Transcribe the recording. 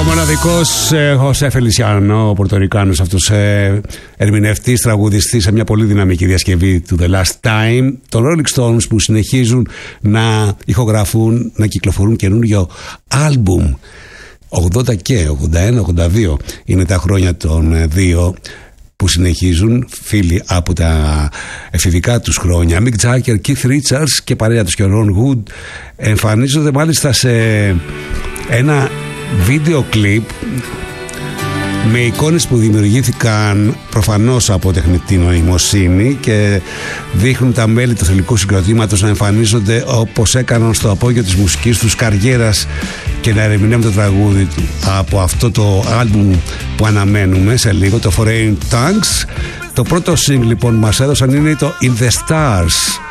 μοναδικός Χωσέ Φελισιάνο, ο Πορτορικάνος αυτός ερμηνευτής, τραγουδιστής σε μια πολύ δυναμική διασκευή του The Last Time. Των Rolling Stones που συνεχίζουν να ηχογραφούν, να κυκλοφορούν καινούριο άλμπουμ. 80 και 81, 82 είναι τα χρόνια των δύο που συνεχίζουν, φίλοι από τα εφηβικά τους χρόνια. Mick Jagger, Keith Richards και παρέα τους και Ron Wood εμφανίζονται μάλιστα σε ένα βίντεο κλιπ με εικόνες που δημιουργήθηκαν προφανώς από τεχνητή νοημοσύνη και δείχνουν τα μέλη του θηλυκού συγκροτήματος να εμφανίζονται όπως έκαναν στο απόγειο της μουσικής τους καριέρας και να ερμηνεύουν το τραγούδι του από αυτό το άλμπουμ που αναμένουμε σε λίγο, το Foreign Tongues. Το πρώτο single λοιπόν που μας έδωσαν είναι το In The Stars.